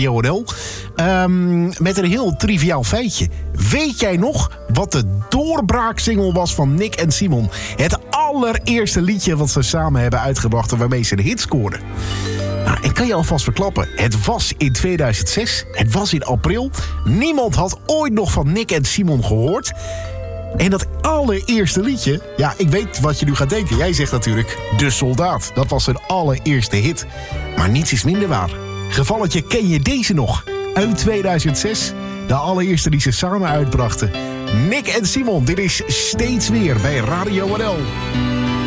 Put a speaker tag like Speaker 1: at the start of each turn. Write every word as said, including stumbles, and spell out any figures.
Speaker 1: Radio N L. Um, met een heel triviaal feitje. Weet jij nog wat de doorbraaksingle was van Nick en Simon? Het allereerste liedje wat ze samen hebben uitgebracht en waarmee ze de hit scoorden. Nou, ik kan je alvast verklappen. Het was in tweeduizend zes. Het was in april. Niemand had ooit nog van Nick en Simon gehoord. En dat allereerste liedje... Ja, ik weet wat je nu gaat denken. Jij zegt natuurlijk De Soldaat. Dat was hun allereerste hit. Maar niets is minder waar. Gevalletje, ken je deze nog? Uit tweeduizend zes. De allereerste die ze samen uitbrachten. Nick en Simon, dit is Steeds Weer bij Radio N L.